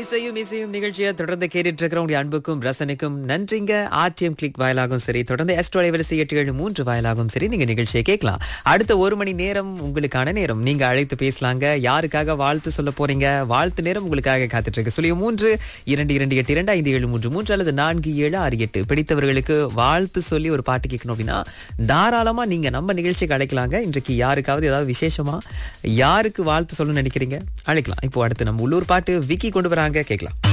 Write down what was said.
இசையும் இசையும் நிகழ்ச்சியை தொடர்ந்து கேட்டுட்டு இருக்கிற உங்களுடைய அன்புக்கும் ரசனைக்கும் நன்றிங்க. ஆர்டிஎம் கிளிக் வாயிலாகவும் சரி, தொடர்ந்து எஸ்டோலை வரிசை 873 வாயிலாகவும் சரி, நீங்க நிகழ்ச்சியை கேட்கலாம். அடுத்த 1 மணி நேரம் உங்களுக்கான நேரம். நீங்க அழைத்து பேசலாங்க. யாருக்காக வாழ்த்து சொல்ல போறீங்க? வாழ்த்து நேரம் உங்களுக்காக காத்துட்டு இருக்கு. 03 அல்லது 4768 பிடித்தவர்களுக்கு வாழ்த்து சொல்லி ஒரு பாட்டு கேட்கணும் அப்படின்னா தாராளமா நீங்க நம்ம நிகழ்ச்சிக்கு அழைக்கலாங்க. இன்றைக்கு யாருக்காவது ஏதாவது விசேஷமா யாருக்கு வாழ்த்து சொல்லணும்னு நினைக்கிறீங்க? அழைக்கலாம். இப்போ அடுத்து நம்ம உள்ளூர் பாட்டு விக்கி கொண்டு வராங்க, கேட்கலாம்.